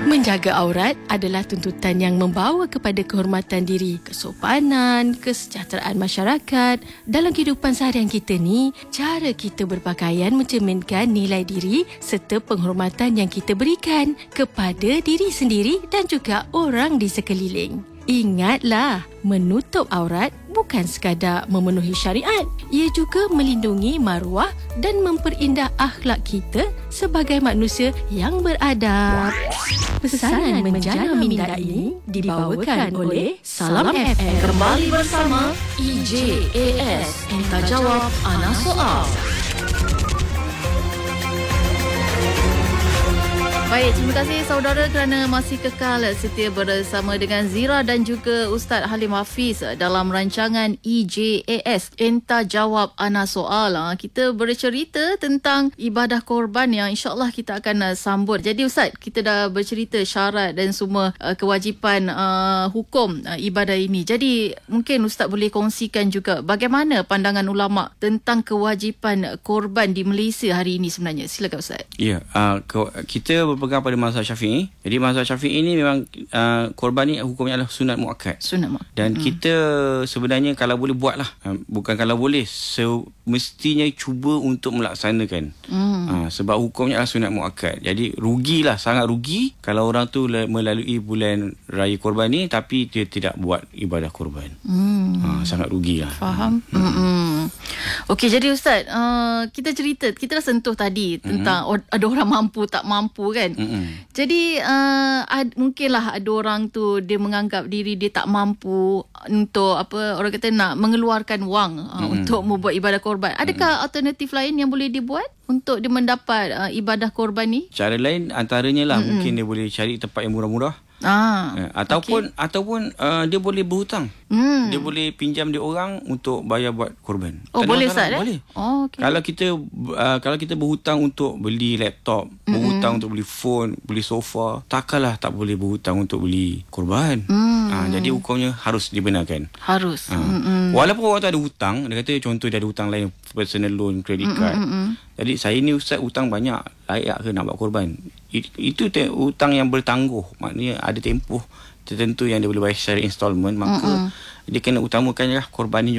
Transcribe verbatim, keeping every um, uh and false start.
Menjaga aurat adalah tuntutan yang membawa kepada kehormatan diri, kesopanan, kesejahteraan masyarakat. Dalam kehidupan seharian kita ni, cara kita berpakaian mencerminkan nilai diri serta penghormatan yang kita berikan kepada diri sendiri dan juga orang di sekeliling. Ingatlah, menutup aurat bukan sekadar memenuhi syariat. Ia juga melindungi maruah dan memperindah akhlak kita sebagai manusia yang beradab. Pesanan menjana minda ini dibawakan oleh Salam F M. Kembali bersama E J A S, Entah Jawab Ana Soal. Baik, terima kasih saudara kerana masih kekal setia bersama dengan Zira dan juga Ustaz Halim Hafiz dalam rancangan E J A S, Entah Jawab Ana Soal. Kita bercerita tentang ibadah korban yang insya-Allah kita akan sambut. Jadi Ustaz, kita dah bercerita syarat dan semua kewajipan uh, hukum uh, ibadah ini. Jadi mungkin Ustaz boleh kongsikan juga bagaimana pandangan ulama tentang kewajipan korban di Malaysia hari ini sebenarnya. Silakan Ustaz. Ya, uh, kita berpegang pada mazhab Syafi'i. Jadi mazhab Syafi'i ini memang uh, korban ni hukumnya adalah sunat muakkad. Sunat muakkad. Dan hmm. kita sebenarnya kalau boleh buatlah. Uh, bukan kalau boleh, semestinya cuba untuk melaksanakan. Hmm. Uh, sebab hukumnya adalah sunat muakkad. Jadi rugilah, sangat rugi kalau orang tu melalui bulan raya korban ni tapi dia tidak buat ibadah korban. Hmm. Uh, sangat rugilah. Faham? Hmm. Hmm. Okey, jadi Ustaz, uh, kita cerita, kita dah sentuh tadi tentang mm-hmm. ada orang mampu tak mampu kan. Mm-hmm. Jadi uh, ad, mungkinlah ada orang tu dia menganggap diri dia tak mampu untuk apa orang kata nak mengeluarkan wang uh, mm-hmm. untuk membuat ibadah korban. Adakah mm-hmm. alternatif lain yang boleh dibuat untuk dia mendapat uh, ibadah korban ni? Cara lain antaranya lah mm-hmm. mungkin dia boleh cari tempat yang murah-murah. Ah, ya, ataupun okay. ataupun uh, dia boleh berhutang. Hmm. Dia boleh pinjam dia orang untuk bayar buat korban. Oh, tak boleh Ustaz eh? Boleh. Oh, okay. Kalau kita uh, kalau kita berhutang untuk beli laptop, mm-hmm. berhutang untuk beli phone, beli sofa, takkanlah tak boleh berhutang untuk beli korban. Mm. Uh, jadi hukumnya harus dibenarkan. Harus. Uh, mm-hmm. Walaupun orang tu ada hutang, dia kata contoh dia ada hutang lain, personal loan, credit card. Mm-hmm. Jadi saya ni Ustaz hutang banyak, layak ke nak buat korban? Itu te- hutang yang bertangguh, maknanya ada tempoh tertentu yang dia boleh bayar secara installment, maka mm-hmm. dia kena utamakanlah korban ni